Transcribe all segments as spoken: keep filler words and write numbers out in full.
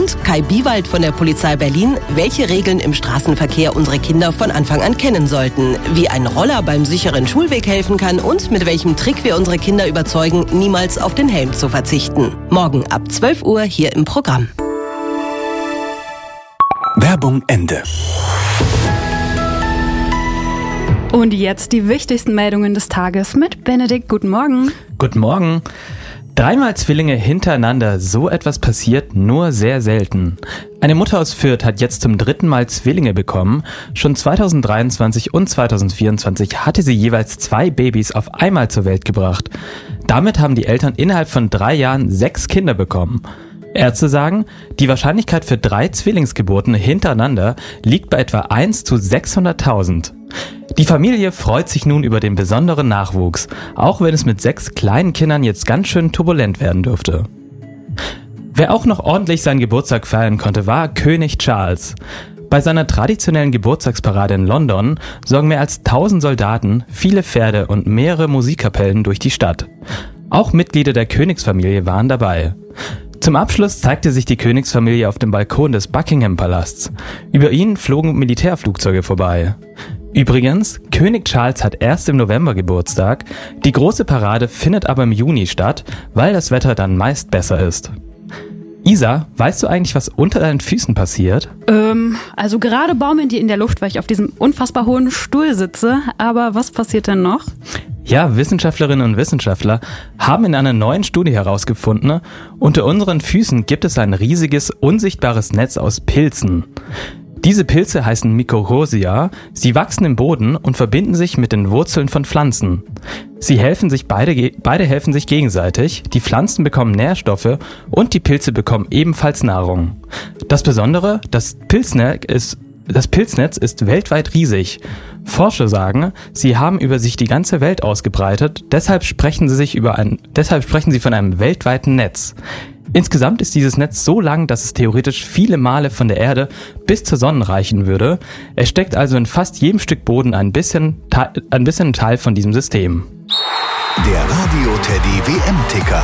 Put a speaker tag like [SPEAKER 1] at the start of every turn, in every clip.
[SPEAKER 1] Und Kai Biewald von der Polizei Berlin, welche Regeln im Straßenverkehr unsere Kinder von Anfang an kennen sollten, wie ein Roller beim sicheren Schulweg helfen kann und mit welchem Trick wir unsere Kinder überzeugen, niemals auf den Helm zu verzichten. Morgen ab zwölf Uhr hier im Programm.
[SPEAKER 2] Werbung Ende.
[SPEAKER 3] Und jetzt die wichtigsten Meldungen des Tages mit Benedikt. Guten Morgen.
[SPEAKER 4] Guten Morgen. Dreimal Zwillinge hintereinander, so etwas passiert nur sehr selten. Eine Mutter aus Fürth hat jetzt zum dritten Mal Zwillinge bekommen. Schon zweitausenddreiundzwanzig und zweitausendvierundzwanzig hatte sie jeweils zwei Babys auf einmal zur Welt gebracht. Damit haben die Eltern innerhalb von drei Jahren sechs Kinder bekommen. Ärzte sagen, die Wahrscheinlichkeit für drei Zwillingsgeburten hintereinander liegt bei etwa eins zu sechshunderttausend. Die Familie freut sich nun über den besonderen Nachwuchs, auch wenn es mit sechs kleinen Kindern jetzt ganz schön turbulent werden dürfte. Wer auch noch ordentlich seinen Geburtstag feiern konnte, war König Charles. Bei seiner traditionellen Geburtstagsparade in London sorgen mehr als tausend Soldaten, viele Pferde und mehrere Musikkapellen durch die Stadt. Auch Mitglieder der Königsfamilie waren dabei. Zum Abschluss zeigte sich die Königsfamilie auf dem Balkon des Buckingham-Palasts. Über ihn flogen Militärflugzeuge vorbei. Übrigens, König Charles hat erst im November Geburtstag, die große Parade findet aber im Juni statt, weil das Wetter dann meist besser ist. Isa, weißt du eigentlich, was unter deinen Füßen passiert?
[SPEAKER 3] Ähm, also gerade baumeln die in der Luft, weil ich auf diesem unfassbar hohen Stuhl sitze. Aber was passiert denn noch?
[SPEAKER 4] Ja, Wissenschaftlerinnen und Wissenschaftler haben in einer neuen Studie herausgefunden, unter unseren Füßen gibt es ein riesiges, unsichtbares Netz aus Pilzen. Diese Pilze heißen Mycorrhiza, sie wachsen im Boden und verbinden sich mit den Wurzeln von Pflanzen. Sie helfen sich beide, beide helfen sich gegenseitig, die Pflanzen bekommen Nährstoffe und die Pilze bekommen ebenfalls Nahrung. Das Besondere, das Pilznetz ist, das Pilznetz ist weltweit riesig. Forscher sagen, sie haben über sich die ganze Welt ausgebreitet, deshalb sprechen sie sich über ein, deshalb sprechen sie von einem weltweiten Netz. Insgesamt ist dieses Netz so lang, dass es theoretisch viele Male von der Erde bis zur Sonne reichen würde. Es steckt also in fast jedem Stück Boden ein bisschen, ein bisschen Teil von diesem System.
[SPEAKER 2] Der Radio-Teddy W M-Ticker.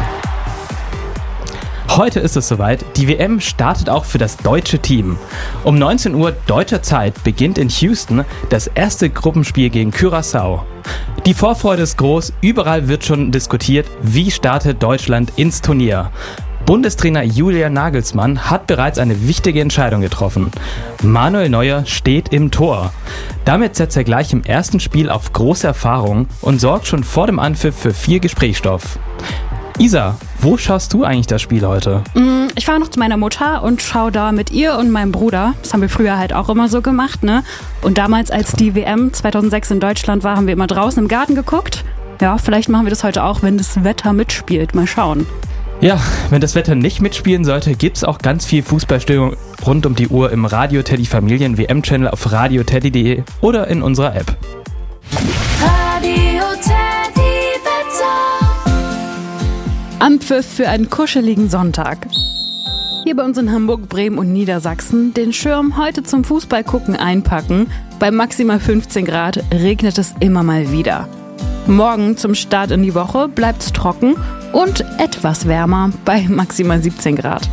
[SPEAKER 4] Heute ist es soweit, die W M startet auch für das deutsche Team. Um neunzehn Uhr deutscher Zeit beginnt in Houston das erste Gruppenspiel gegen Curaçao. Die Vorfreude ist groß, überall wird schon diskutiert, wie startet Deutschland ins Turnier. Bundestrainer Julian Nagelsmann hat bereits eine wichtige Entscheidung getroffen. Manuel Neuer steht im Tor. Damit setzt er gleich im ersten Spiel auf große Erfahrung und sorgt schon vor dem Anpfiff für viel Gesprächsstoff. Isa, wo schaust du eigentlich das Spiel heute?
[SPEAKER 3] Ich fahre noch zu meiner Mutter und schaue da mit ihr und meinem Bruder. Das haben wir früher halt auch immer so gemacht, ne? Und damals, als die W M zweitausendsechs in Deutschland war, haben wir immer draußen im Garten geguckt. Ja, vielleicht machen wir das heute auch, wenn das Wetter mitspielt. Mal schauen.
[SPEAKER 4] Ja, wenn das Wetter nicht mitspielen sollte, gibt's auch ganz viel Fußballstimmung rund um die Uhr im Radio Teddy Familien W M-Channel auf radio teddy punkt de oder in unserer App.
[SPEAKER 5] Radio Teddy Wetter.
[SPEAKER 3] Anpfiff für einen kuscheligen Sonntag. Hier bei uns in Hamburg, Bremen und Niedersachsen den Schirm heute zum Fußballgucken einpacken. Bei maximal fünfzehn Grad regnet es immer mal wieder. Morgen zum Start in die Woche bleibt es trocken und etwas wärmer bei maximal siebzehn Grad.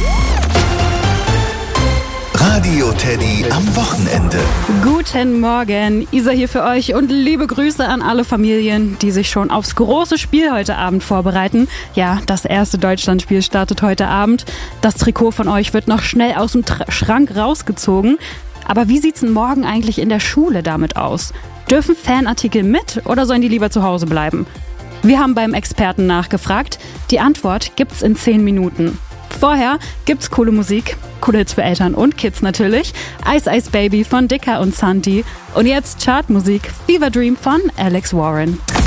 [SPEAKER 2] Radio Teddy am Wochenende.
[SPEAKER 3] Guten Morgen, Isa hier für euch und liebe Grüße an alle Familien, die sich schon aufs große Spiel heute Abend vorbereiten. Ja, das erste Deutschlandspiel startet heute Abend. Das Trikot von euch wird noch schnell aus dem Tra- Schrank rausgezogen. Aber wie sieht's denn morgen eigentlich in der Schule damit aus? Dürfen Fanartikel mit oder sollen die lieber zu Hause bleiben? Wir haben beim Experten nachgefragt. Die Antwort gibt's in zehn Minuten. Vorher gibt's coole Musik, coole Hits für Eltern und Kids natürlich. Ice Ice Baby von Dicker und Santi. Und jetzt Chartmusik, Fever Dream von Alex Warren.